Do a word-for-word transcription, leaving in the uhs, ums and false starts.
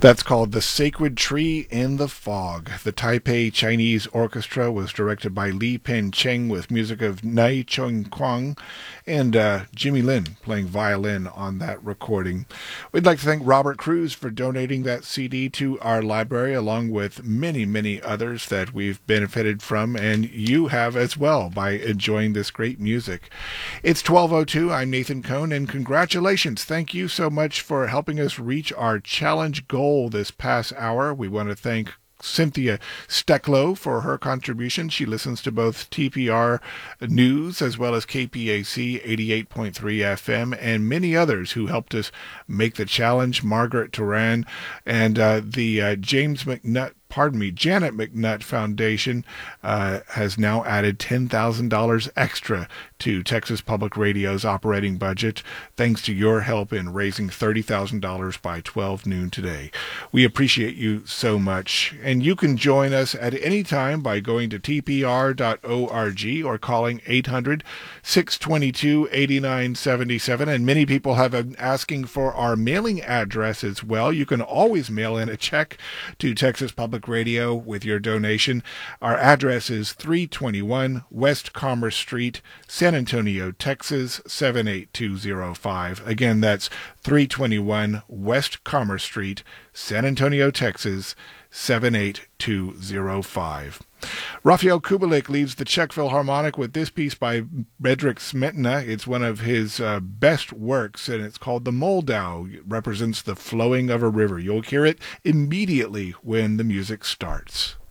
That's called The Sacred Tree in the Fog. The Taipei Chinese Orchestra was directed by Li Pen Cheng with music of Nai Chung Kwang and uh, Jimmy Lin playing violin on that recording. We'd like to thank Robert Cruz for donating that C D to our library, along with many, many others that we've benefited from, and you have as well by enjoying this great music. It's twelve oh two. I'm Nathan Cohn, and congratulations. Thank you so much for helping us reach our challenge goal this past hour. We want to thank Cynthia Stecklow for her contribution. She listens to both T P R News as well as K P A C eighty-eight point three F M and many others who helped us make the challenge. Margaret Turan and uh, the uh, James McNutt Pardon me, Janet McNutt Foundation uh, has now added ten thousand dollars extra to Texas Public Radio's operating budget, thanks to your help in raising thirty thousand dollars by twelve noon today. We appreciate you so much. And you can join us at any time by going to T P R dot org or calling eight hundred, six two two, eight nine seven seven. And many people have been asking for our mailing address as well. You can always mail in a check to Texas Public Radio with your donation. Our address is three twenty-one West Commerce Street, San Antonio, Texas seven eight two zero five. Again, that's three twenty-one West Commerce Street, San Antonio, Texas seven eight two zero five. Raphael Kubelik leaves the Czech Philharmonic with this piece by Bedřich Smetana. It's one of his uh, best works, and it's called The Moldau. It represents the flowing of a river. You'll hear it immediately when the music starts.